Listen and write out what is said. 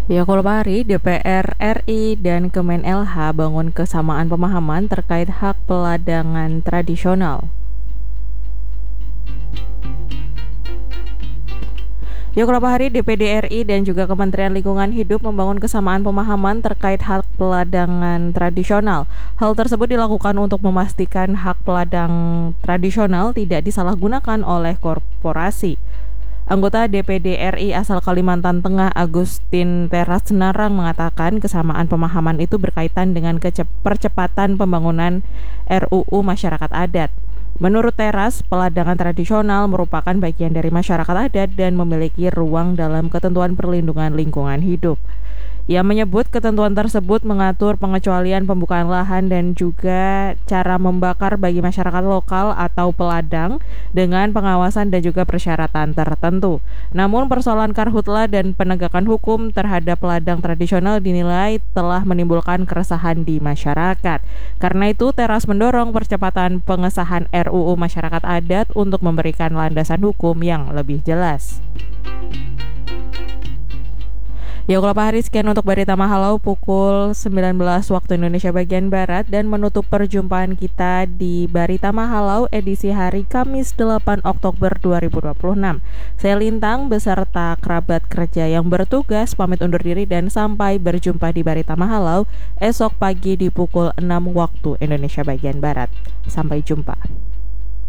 Ya, kalau hari DPR RI dan Kemen LH bangun kesamaan pemahaman terkait hak peladangan tradisional. Ya, kalau hari DPD RI dan juga Kementerian Lingkungan Hidup membangun kesamaan pemahaman terkait hak peladangan tradisional. Hal tersebut dilakukan untuk memastikan hak peladang tradisional tidak disalahgunakan oleh korporasi. Anggota DPD RI asal Kalimantan Tengah Agustin Teras Senarang mengatakan kesamaan pemahaman itu berkaitan dengan percepatan pembangunan RUU Masyarakat Adat. Menurut Teras, peladangan tradisional merupakan bagian dari masyarakat adat dan memiliki ruang dalam ketentuan perlindungan lingkungan hidup. Ia menyebut ketentuan tersebut mengatur pengecualian pembukaan lahan dan juga cara membakar bagi masyarakat lokal atau peladang dengan pengawasan dan juga persyaratan tertentu. Namun persoalan karhutla dan penegakan hukum terhadap peladang tradisional dinilai telah menimbulkan keresahan di masyarakat. Karena itu, Teras mendorong percepatan pengesahan RUU Masyarakat Adat untuk memberikan landasan hukum yang lebih jelas. Ya, kalau Pak Hari, sekian untuk Barita Mahalau pukul 19 waktu Indonesia bagian Barat dan menutup perjumpaan kita di Barita Mahalau edisi hari Kamis 8 Oktober 2026. Saya Lintang beserta kerabat kerja yang bertugas pamit undur diri dan sampai berjumpa di Barita Mahalau esok pagi di pukul 6 waktu Indonesia bagian Barat. Sampai jumpa.